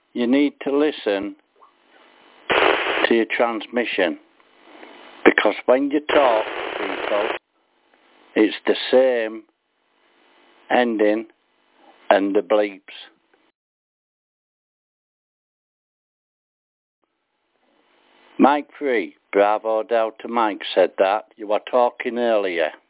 you need to listen to your transmission, because when you talk to people, it's the same ending and the bleeps. Mike 3, Bravo Delta Mike said that. You were talking earlier.